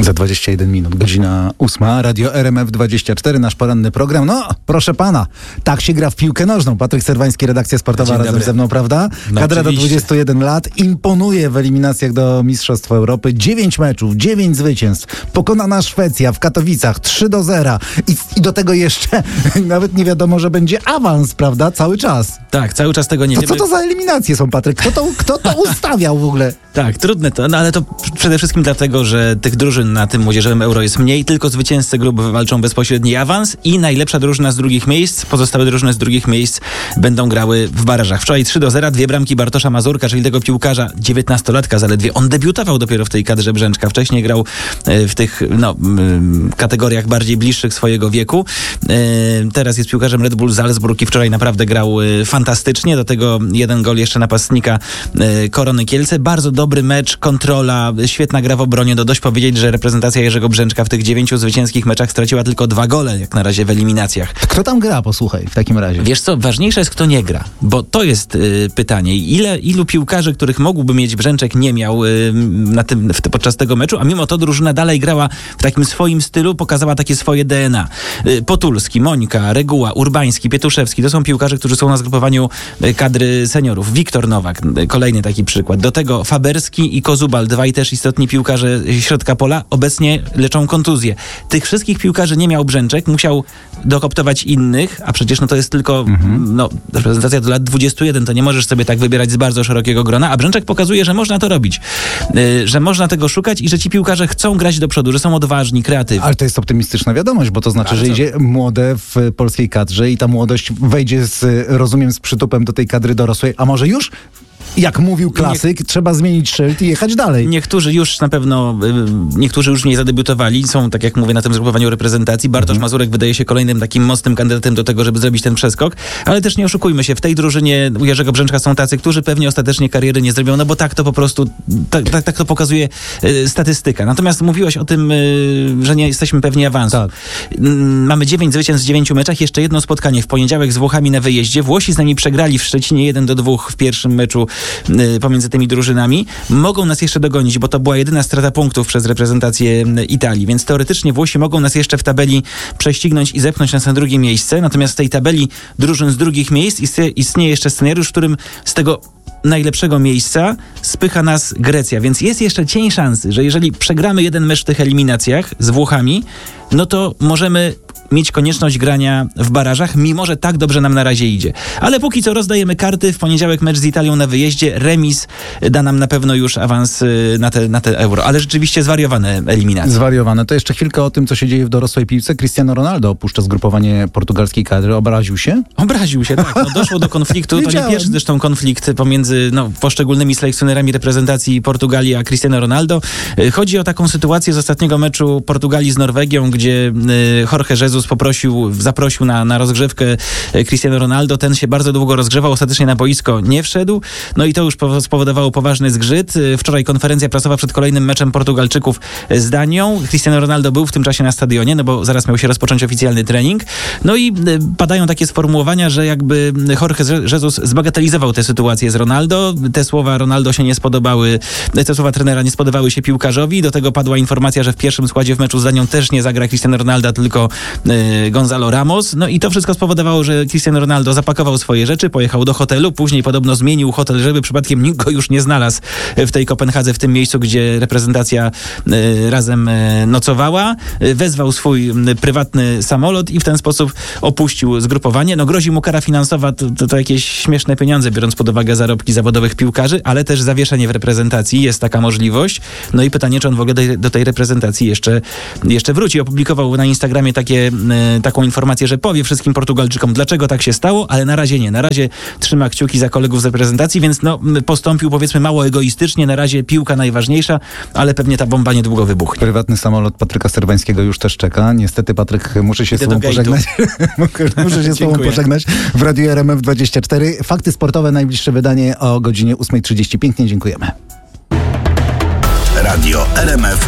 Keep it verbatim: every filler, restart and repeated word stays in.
Za dwadzieścia jeden minut, godzina ósma, Radio R M F dwadzieścia cztery, nasz poranny program. No, proszę pana, tak się gra w piłkę nożną. Patryk Serwański, redakcja sportowa Dzień razem dobry. ze mną, prawda? No, Kadra do oczywiście. dwudziestu jeden lat, imponuje w eliminacjach do Mistrzostw Europy. dziewięć meczów, dziewięć zwycięstw. Pokonana Szwecja w Katowicach, trzy do zera. I, I do tego jeszcze nawet nie wiadomo, że będzie awans, prawda? Cały czas. Tak, cały czas tego nie To wiemy. co to za eliminacje są, Patryk? Kto to, kto to ustawiał w ogóle? Tak, trudne to, no ale to przede wszystkim dlatego, że tych drużyn na tym młodzieżowym Euro jest mniej, tylko zwycięzcy grup wywalczą bezpośredni awans i najlepsza drużyna z drugich miejsc, pozostałe drużyny z drugich miejsc będą grały w barażach. Wczoraj trzy do zera, dwie bramki Bartosza Mazurka, czyli tego piłkarza, dziewiętnastolatka zaledwie. On debiutował dopiero w tej kadrze Brzęczka. Wcześniej grał e, w tych no, m, kategoriach bardziej bliższych swojego wieku. E, teraz jest piłkarzem Red Bull Salzburg i wczoraj naprawdę grał e, fantastycznie. Do tego jeden gol jeszcze napastnika e, Korony Kielce. Bardzo dobry mecz, kontrola, świetna gra w obronie. No dość powiedzieć, że reprezentacja Jerzego Brzęczka w tych dziewięciu zwycięskich meczach straciła tylko dwa gole, jak na razie w eliminacjach. Kto tam gra, posłuchaj, w takim razie? Wiesz co, ważniejsze jest, kto nie gra, bo to jest y, pytanie. Ile, ilu piłkarzy, których mógłby mieć Brzęczek, nie miał y, na tym, w, podczas tego meczu, a mimo to drużyna dalej grała w takim swoim stylu, pokazała takie swoje D N A. Y, Potulski, Mońka, Reguła, Urbański, Pietuszewski, to są piłkarze, którzy są na zgrupowaniu y, kadry seniorów. Wiktor Nowak, y, kolejny taki przykład. Do tego Faberski i Kozubal, dwaj też istotni piłkarze środka pola, obecnie leczą kontuzję. Tych wszystkich piłkarzy nie miał Brzęczek, musiał dokoptować innych, a przecież no to jest tylko mhm. no, reprezentacja do lat dwudziestu jeden, to nie możesz sobie tak wybierać z bardzo szerokiego grona, a Brzęczek pokazuje, że można to robić, yy, że można tego szukać i że ci piłkarze chcą grać do przodu, że są odważni, kreatywni. Ale to jest optymistyczna wiadomość, bo to znaczy, Ale że co? idzie młode w polskiej kadrze i ta młodość wejdzie z, rozumiem, z przytupem do tej kadry dorosłej, a może już? Jak mówił klasyk, Nie... trzeba zmienić szyld i jechać dalej. Niektórzy już na pewno, y, niektórzy już nie zadebiutowali, są, tak jak mówię, na tym zgrupowaniu reprezentacji. Bartosz mhm. Mazurek wydaje się kolejnym takim mocnym kandydatem do tego, żeby zrobić ten przeskok, ale też nie oszukujmy się, w tej drużynie u Jerzego Brzęczka są tacy, którzy pewnie ostatecznie kariery nie zrobią, no bo tak to po prostu, tak, tak, tak to pokazuje y, statystyka. Natomiast mówiłaś o tym, y, że nie jesteśmy pewni awansu. Tak. Y, mamy dziewięć zwycięstw w dziewięciu meczach, jeszcze jedno spotkanie w poniedziałek z Włochami na wyjeździe. Włosi z nami przegrali w Szczecinie jeden do dwóch w pierwszym meczu pomiędzy tymi drużynami. Mogą nas jeszcze dogonić, bo to była jedyna strata punktów przez reprezentację Italii, więc teoretycznie Włosi mogą nas jeszcze w tabeli prześcignąć i zepchnąć nas na drugie miejsce, natomiast w tej tabeli drużyn z drugich miejsc istnieje jeszcze scenariusz, w którym z tego najlepszego miejsca spycha nas Grecja, więc jest jeszcze cień szansy, że jeżeli przegramy jeden mecz w tych eliminacjach z Włochami, no to możemy mieć konieczność grania w barażach, mimo że tak dobrze nam na razie idzie. Ale póki co rozdajemy karty. W poniedziałek mecz z Italią na wyjeździe. Remis da nam na pewno już awans na te, na te euro. Ale rzeczywiście zwariowane eliminacje. Zwariowane. To jeszcze chwilkę o tym, co się dzieje w dorosłej piłce. Cristiano Ronaldo opuszcza zgrupowanie portugalskiej kadry. Obraził się? Obraził się, tak. No, doszło do konfliktu. To nie pierwszy zresztą konflikt pomiędzy no, poszczególnymi selekcjonerami reprezentacji Portugalii a Cristiano Ronaldo. Chodzi o taką sytuację z ostatniego meczu Portugalii z Norwegią, gdzie Jorge Jesus poprosił, zaprosił na, na rozgrzewkę Cristiano Ronaldo. Ten się bardzo długo rozgrzewał, ostatecznie na boisko nie wszedł. No i to już spowodowało poważny zgrzyt. Wczoraj konferencja prasowa przed kolejnym meczem Portugalczyków z Danią. Cristiano Ronaldo był w tym czasie na stadionie, no bo zaraz miał się rozpocząć oficjalny trening. No i padają takie sformułowania, że jakby Jorge Jesus zbagatelizował tę sytuację z Ronaldo. Te słowa Ronaldo się nie spodobały, te słowa trenera nie spodobały się piłkarzowi. Do tego padła informacja, że w pierwszym składzie w meczu z Danią też nie zagra Cristiano Ronaldo, tylko Gonzalo Ramos. No i to wszystko spowodowało, że Cristiano Ronaldo zapakował swoje rzeczy, pojechał do hotelu, później podobno zmienił hotel, żeby przypadkiem nikt go już nie znalazł w tej Kopenhadze, w tym miejscu, gdzie reprezentacja razem nocowała. Wezwał swój prywatny samolot i w ten sposób opuścił zgrupowanie. No grozi mu kara finansowa, to, to, to jakieś śmieszne pieniądze, biorąc pod uwagę zarobki zawodowych piłkarzy, ale też zawieszenie w reprezentacji, jest taka możliwość. No i pytanie, czy on w ogóle do, do tej reprezentacji jeszcze, jeszcze wróci. Opublikował na Instagramie takie, y, taką informację, że powie wszystkim Portugalczykom, dlaczego tak się stało, ale na razie nie. Na razie trzyma kciuki za kolegów z reprezentacji, więc no, postąpił powiedzmy mało egoistycznie. Na razie piłka najważniejsza, ale pewnie ta bomba niedługo wybuchnie. Prywatny samolot Patryka Serwańskiego już też czeka. Niestety, Patryk, muszę się Idę z tobą pożegnać. muszę się z tobą pożegnać w Radiu R M F dwadzieścia cztery. Fakty sportowe, najbliższe wydanie o godzinie ósma trzydzieści. Pięknie dziękujemy. Radio R M F